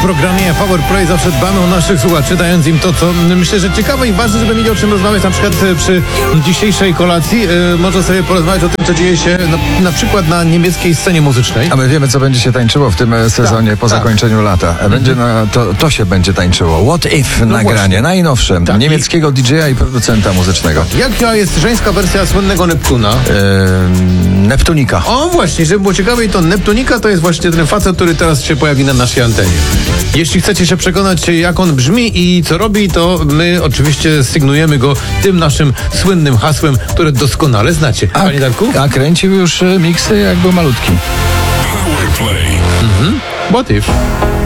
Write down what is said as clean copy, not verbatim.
W programie Power Play zawsze dbamy o naszych słuchaczy, dając im to, co myślę, że ciekawe i ważne, żeby mieli o czym rozmawiać. Na przykład przy dzisiejszej kolacji można sobie porozmawiać o tym, co dzieje się na przykład na niemieckiej scenie muzycznej. A my wiemy, co będzie się tańczyło w tym sezonie po zakończeniu lata. Będzie to się będzie tańczyło. What If nagranie, właśnie. Najnowsze, Tak. niemieckiego DJ-a i producenta muzycznego. Jaka jest żeńska wersja słynnego Neptuna? Neptunika. O właśnie, żeby było ciekawe, to Neptunika to jest właśnie ten facet, który teraz się pojawi na naszej antenie. Jeśli chcecie się przekonać, jak on brzmi i co robi, to my oczywiście sygnujemy go tym naszym słynnym hasłem, które doskonale znacie. Panie Darku? A kręcił już miksy, jak był malutki. Power Play. What If?